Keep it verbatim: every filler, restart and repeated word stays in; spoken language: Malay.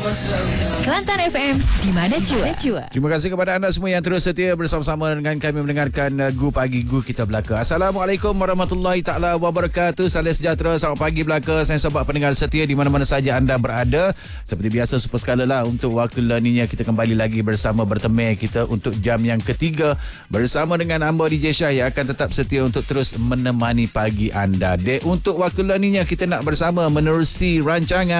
Kelantan F M, di mana jua. Terima kasih kepada anda semua yang terus setia bersama-sama dengan kami mendengarkan uh, Gu Pagi Gu Kita Belaka. Assalamualaikum warahmatullahi taala wabarakatuh. Salam sejahtera, selamat pagi belaka. Saya sahabat pendengar setia di mana-mana saja anda berada. Seperti biasa super skala lah untuk waktu laninya kita kembali lagi bersama bertemu kita untuk jam yang ketiga bersama dengan Amba D J Syah yang akan tetap setia untuk terus menemani pagi anda. Dek, untuk waktu laninya kita nak bersama menerusi rancangan